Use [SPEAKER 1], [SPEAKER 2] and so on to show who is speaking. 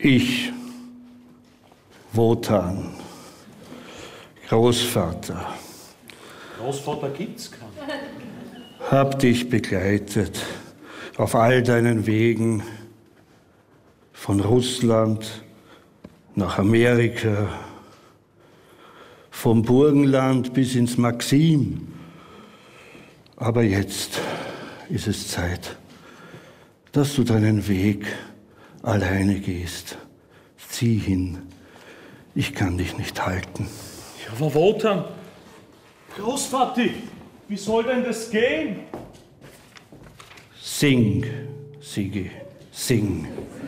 [SPEAKER 1] Ich, Wotan, Großvater.
[SPEAKER 2] Großvater gibt's keinen.
[SPEAKER 1] Hab dich begleitet auf all deinen Wegen von Russland nach Amerika, vom Burgenland bis ins Maxim. Aber jetzt ist es Zeit, dass du deinen Weg alleine gehst. Zieh hin, ich kann dich nicht halten.
[SPEAKER 2] Ja, aber Wotan, Großvati, wie soll denn das gehen?
[SPEAKER 1] Sing, Sigi, sing.